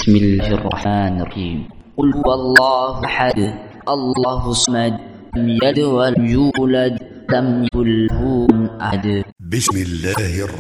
بسم الله الرحمن الرحيم. قل هو الله أحد الله الصمد لم يلد ولم يولد لم يكن له أحد. بسم الله الرحمن